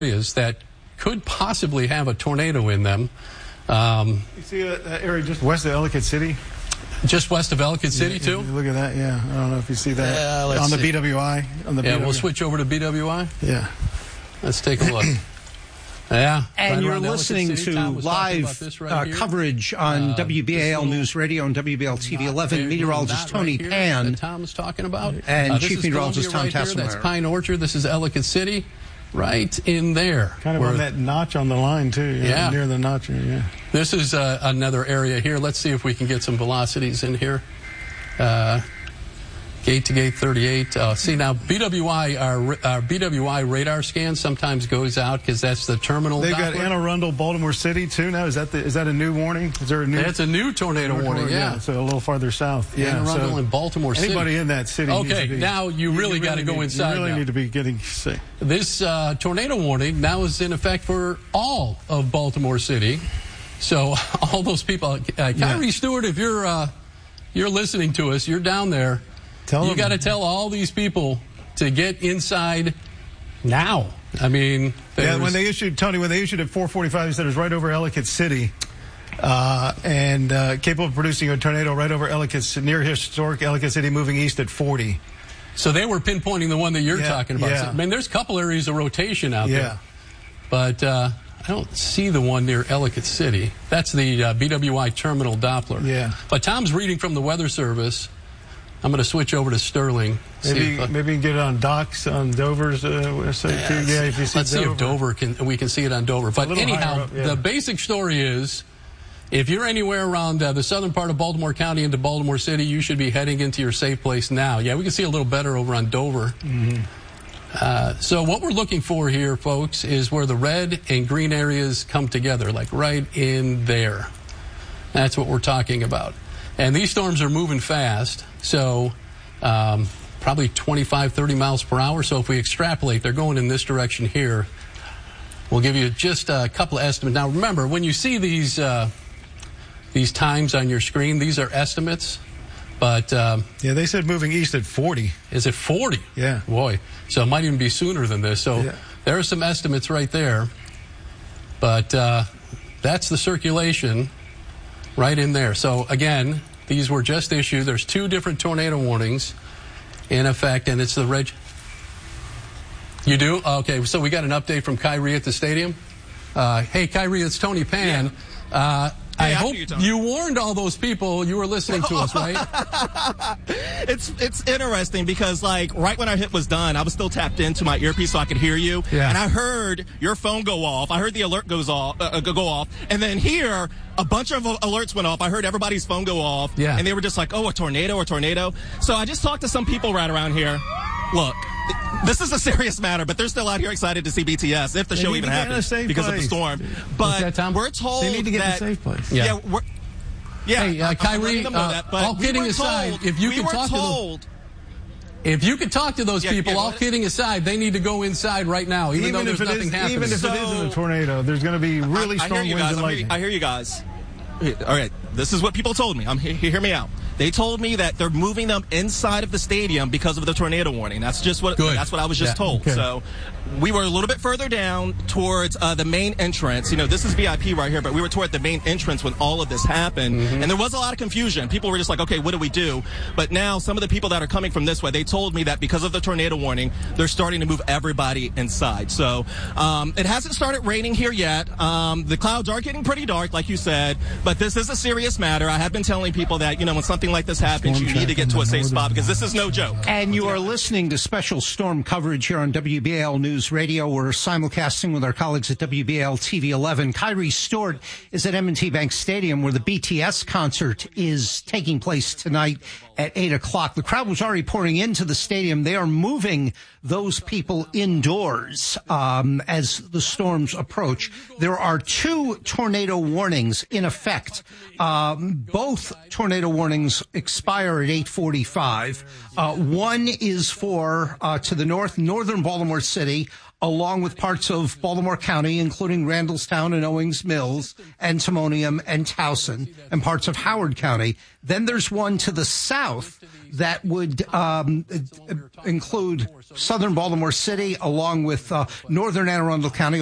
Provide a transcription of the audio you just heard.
areas that could possibly have a tornado in them. You see that area just west of Ellicott City? Just west of Ellicott City, too? Look at that, yeah. I don't know if you see that on the BWI. We'll switch over to BWI. Yeah. Let's take a look. Yeah. And you're listening to live coverage on WBAL News Radio and WBAL TV 11. Meteorologist Tony Pan. That Tom's talking about. And Chief Meteorologist Tom Tasselmeyer. That's Pine Orchard. This is Ellicott City. Right in there. Kind of on that notch on the line, too. Yeah. Near the notch, yeah. This is another area here. Let's see if we can get some velocities in here. Gate to gate 38. See, now, our BWI radar scan sometimes goes out because that's the terminal. They've got Anne Arundel, Baltimore City, too, now. Is that a new warning? Is there a new? That's a new tornado warning, yeah. So a little farther south. Anne Arundel and Baltimore City. Anybody in that city needs to be, now you really got to go inside. You really need to be getting sick. This tornado warning now is in effect for all of Baltimore City. So all those people, Kyrie Stewart, if you're listening to us, you're down there. You got to tell all these people to get inside now. I mean, when they issued at 4:45, he said it was right over Ellicott City, and capable of producing a tornado right over near historic Ellicott City, moving east at 40. So they were pinpointing the one that you're talking about. Yeah. So, I mean, there's a couple areas of rotation out there, but I don't see the one near Ellicott City. That's the BWI terminal Doppler. Yeah. But Tom's reading from the Weather Service. I'm going to switch over to Sterling. Maybe you can get it on Doc's, on Dover's website, too. Yeah, if you see Let's see if we can see it on Dover. But anyhow, the basic story is, if you're anywhere around the southern part of Baltimore County into Baltimore City, you should be heading into your safe place now. Yeah, we can see a little better over on Dover. Mm-hmm. So what we're looking for here, folks, is where the red and green areas come together, like right in there. That's what we're talking about. And these storms are moving fast, so probably 25, 30 miles per hour. So if we extrapolate, they're going in this direction here. We'll give you just a couple of estimates. Now, remember, when you see these times on your screen, these are estimates. But they said moving east at 40. Is it 40? Yeah. Boy. So it might even be sooner than this. So there are some estimates right there. But that's the circulation right in there. So, again, these were just issued. There's 2 different tornado warnings in effect, and it's the red. You do? Okay, so we got an update from Kyrie at the stadium. Hey, Kyrie, it's Tony Pan. Yeah. I hope you warned all those people you were listening to us, right? It's interesting because, like, right when our hit was done, I was still tapped into my earpiece so I could hear you. Yeah. And I heard your phone go off. I heard the alert go off. And then here, a bunch of alerts went off. I heard everybody's phone go off. Yeah. And they were just like, oh, a tornado. So I just talked to some people right around here. Look, this is a serious matter, but they're still out here excited to see BTS if the show even happens because of the storm. But we're told they need to get in a safe place. Hey, Kyrie, all kidding aside, if you can talk to those people, all kidding aside, they need to go inside right now, even though there's nothing happening. Even if it isn't a tornado, there's going to be really strong winds and lightning. I hear you guys. All right, this is what people told me. Hear me out. They told me that they're moving them inside of the stadium because of the tornado warning. That's just what I was just told. Okay. So we were a little bit further down towards the main entrance. You know, this is VIP right here, but we were toward the main entrance when all of this happened. Mm-hmm. And there was a lot of confusion. People were just like, okay, what do we do? But now some of the people that are coming from this way, they told me that because of the tornado warning, they're starting to move everybody inside. So it hasn't started raining here yet. The clouds are getting pretty dark, like you said, but this is a serious matter. I have been telling people that, you know, when something like this happens, you need to get to a safe spot because this is no joke. And you are listening to special storm coverage here on WBAL News Radio. We're simulcasting with our colleagues at WBAL TV 11. Kyrie Stewart is at M&T Bank Stadium where the BTS concert is taking place tonight at 8 o'clock. The crowd was already pouring into the stadium. They are moving those people indoors as the storms approach. There are 2 tornado warnings in effect. Both tornado warnings expire at 8:45. One is for to the northern Baltimore City along with parts of Baltimore County, including Randallstown and Owings Mills, and Timonium and Towson, and parts of Howard County. Then there's one to the south that would include southern Baltimore City, along with northern Anne Arundel County,